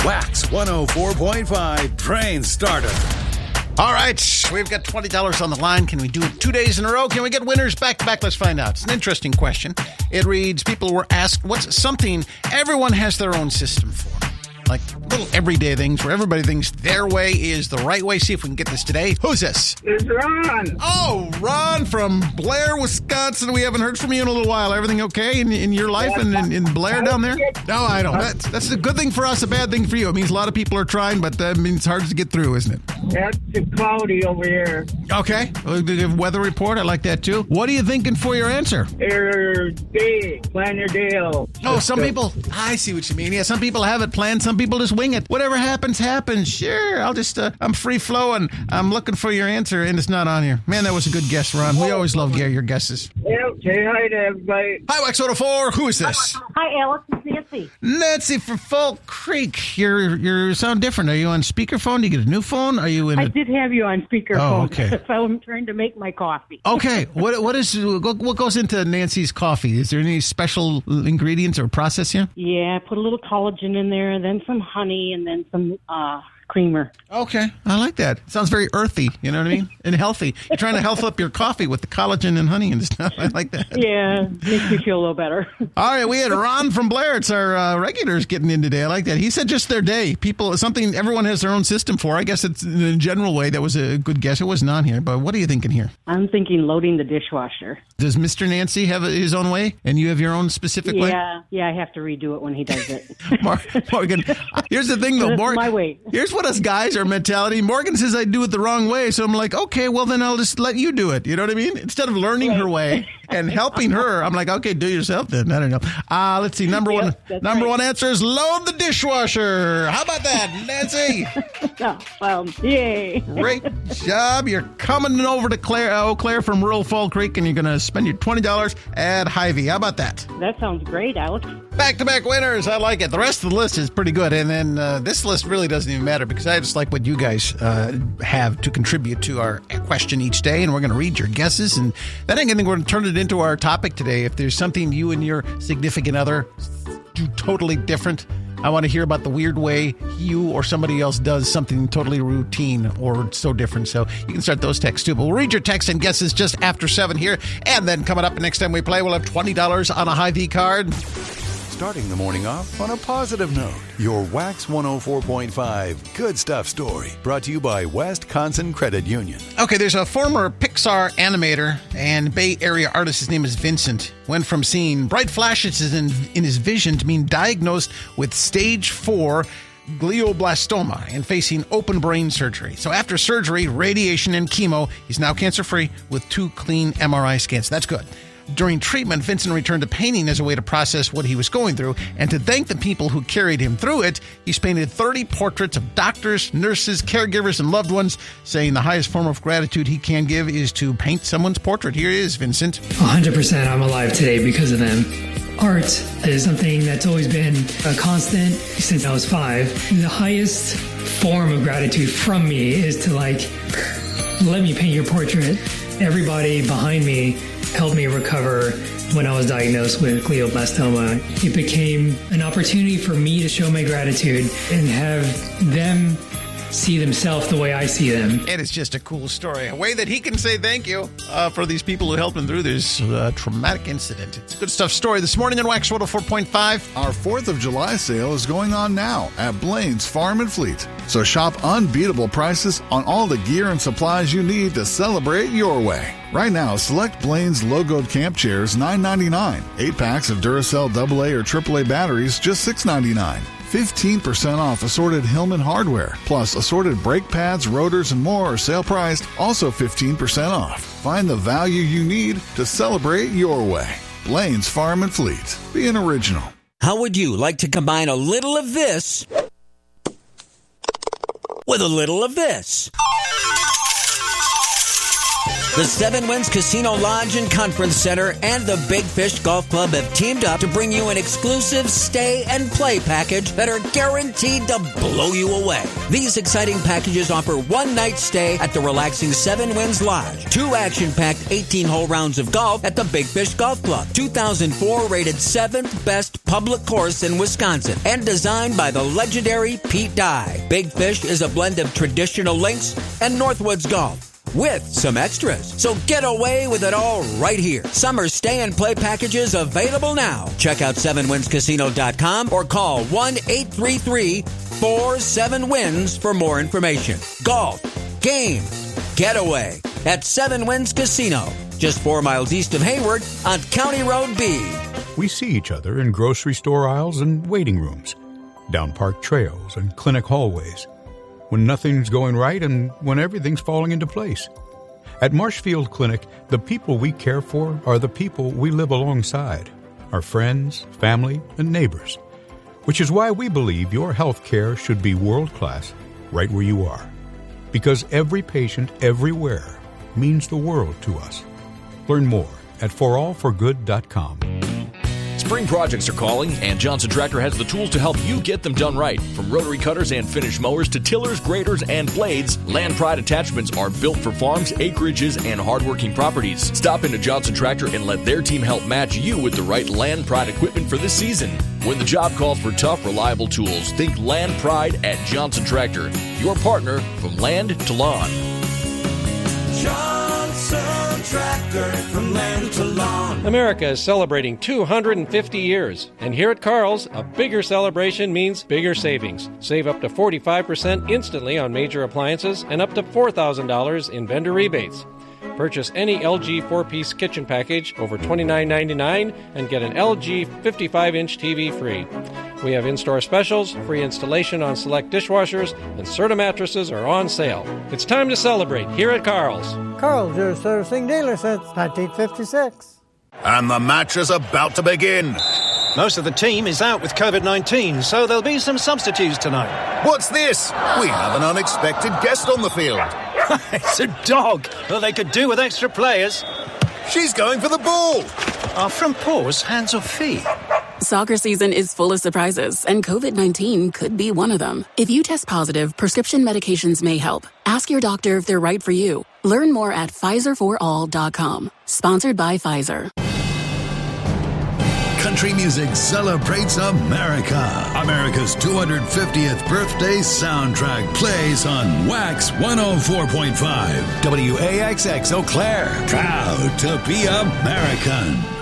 Wax 104.5 Train Starter. All right, we've got $20 on the line. Can we do it 2 days in a row? Can we get winners back to back? Let's find out. It's an interesting question. It reads, people were asked, what's something everyone has their own system for? Like little everyday things where everybody thinks their way is the right way. See if we can get this today. Who's this? It's Ron. Oh, Ron from Blair, Wisconsin. We haven't heard from you in a little while. Everything okay in your life and in Blair down there? No, I don't. That's a good thing for us, a bad thing for you. It means a lot of people are trying, but that means it's hard to get through, isn't it? That's too cloudy over here. Okay. Weather report. I like that, too. What are you thinking for your answer? Your day. Plan your day out. Oh, some people, I see what you mean. Yeah, some people have it planned. Some people just wing it. Whatever happens, happens. Sure, I'll just, I'm free flowing. I'm looking for your answer, and it's not on here. Man, that was a good guess, Ron. We always love your guesses. Yep, say hi to everybody. Hi, Wax 104. Who is this? Hi, Alex. It's Nancy. Nancy from Folk Creek. You sound different. Are you on speakerphone? Do you get a new phone? Are you in I did have you on speakerphone. Oh, okay. So I'm trying to make my coffee. Okay. What goes into Nancy's coffee? Is there any special ingredients or process here? Yeah, I put a little collagen in there, then some honey, and then some creamer. Okay. I like that. Sounds very earthy, you know what I mean? And healthy. You're trying to health up your coffee with the collagen and honey and stuff. I like that. Yeah, makes me feel a little better. All right, we had Ron from Blair. It's our regulars getting in today. I like that. He said just their day. Something everyone has their own system for. I guess it's in a general way. That was a good guess. It wasn't on here, but what are you thinking here? I'm thinking loading the dishwasher. Does Mr. Nancy have his own way, and you have your own specific way? Yeah, I have to redo it when he does it. Morgan, here's the thing, though. Morgan, my way. Here's what us guys are mentality. Morgan says I do it the wrong way, so I'm like, okay, well, then I'll just let you do it. You know what I mean? Instead of learning her way and helping her, I'm like, okay, do it yourself then. I don't know. Let's see. Number one answer is load the dishwasher. How about that, Nancy? Yay. Great job. You're coming over to Claire from rural Fall Creek, and you're going to spend your $20 at Hy-Vee. How about that? That sounds great, Alex. Back-to-back winners. I like it. The rest of the list is pretty good. And then this list really doesn't even matter because I just like what you guys have to contribute to our question each day. And we're going to read your guesses. And then I'm going to turn it into our topic today. If there's something you and your significant other do totally different, I want to hear about the weird way you or somebody else does something totally routine or so different. So you can start those texts too. But we'll read your texts and guesses just after 7 here. And then coming up next time we play, we'll have $20 on a Hy-Vee card. Starting the morning off on a positive note. Your Wax 104.5 Good Stuff story. Brought to you by Wisconsin Credit Union. Okay, there's a former Pixar animator and Bay Area artist. His name is Vincent. Went from seeing bright flashes in his vision to being diagnosed with stage 4 glioblastoma and facing open brain surgery. So after surgery, radiation, and chemo, he's now cancer-free with 2 clean MRI scans. That's good. During treatment, Vincent returned to painting as a way to process what he was going through, and to thank the people who carried him through it, he's painted 30 portraits of doctors, nurses, caregivers, and loved ones, saying the highest form of gratitude he can give is to paint someone's portrait. Here is Vincent. 100% I'm alive today because of them. Art is something that's always been a constant since I was 5. The highest form of gratitude from me is to, let me paint your portrait. Everybody behind me helped me recover when I was diagnosed with glioblastoma. It became an opportunity for me to show my gratitude and have them see themselves the way I see them. And it's just a cool story. A way that he can say thank you for these people who helped him through this traumatic incident. It's a good stuff story this morning on Wax 104.5. Our 4th of July sale is going on now at Blaine's Farm and Fleet. So shop unbeatable prices on all the gear and supplies you need to celebrate your way. Right now, select Blaine's logoed camp chairs $9.99. 8 packs of Duracell AA or AAA batteries just $6.99. 15% off assorted Hillman hardware, plus assorted brake pads, rotors, and more are sale priced, also 15% off. Find the value you need to celebrate your way. Blaine's Farm and Fleet. Be an original. How would you like to combine a little of this with a little of this? The Seven Winds Casino Lodge and Conference Center and the Big Fish Golf Club have teamed up to bring you an exclusive stay and play package that are guaranteed to blow you away. These exciting packages offer one-night stay at the relaxing Seven Winds Lodge, 2 action-packed 18-hole rounds of golf at the Big Fish Golf Club, 2004 rated 7th best public course in Wisconsin, and designed by the legendary Pete Dye. Big Fish is a blend of traditional links and Northwoods golf, with some extras. So get away with it all right here. Summer stay and play packages available now. Check out sevenwindscasino.com or call 1-833-47-WINS for more information. Golf, game, getaway at Seven Winds Casino, just 4 miles east of Hayward on County Road B. We see each other in grocery store aisles and waiting rooms, down park trails and clinic hallways, when nothing's going right and when everything's falling into place. At Marshfield Clinic, the people we care for are the people we live alongside, our friends, family, and neighbors, which is why we believe your health care should be world-class right where you are. Because every patient everywhere means the world to us. Learn more at forallforgood.com. Spring projects are calling, and Johnson Tractor has the tools to help you get them done right. From rotary cutters and finish mowers to tillers, graders, and blades, Land Pride attachments are built for farms, acreages, and hardworking properties. Stop into Johnson Tractor and let their team help match you with the right Land Pride equipment for this season. When the job calls for tough, reliable tools, think Land Pride at Johnson Tractor. Your partner from land to lawn. Johnson Tractor, from land to lawn. America is celebrating 250 years, and here at Carl's, a bigger celebration means bigger savings. Save up to 45% instantly on major appliances and up to $4,000 in vendor rebates. Purchase any LG 4-piece kitchen package over $29.99 and get an LG 55-inch TV free. We have in-store specials, free installation on select dishwashers, and Serta mattresses are on sale. It's time to celebrate here at Carl's. Carl's, your servicing dealer since 1956. And the match is about to begin. Most of the team is out with COVID-19, so there'll be some substitutes tonight. What's this? We have an unexpected guest on the field. It's a dog. Well, they could do with extra players. She's going for the ball. Are front paws hands or feet? Soccer season is full of surprises, and COVID-19 could be one of them. If you test positive, prescription medications may help. Ask your doctor if they're right for you. Learn more at PfizerForAll.com. Sponsored by Pfizer. Country music celebrates America. America's 250th birthday soundtrack plays on Wax 104.5. WAXX Eau Claire. Proud to be American.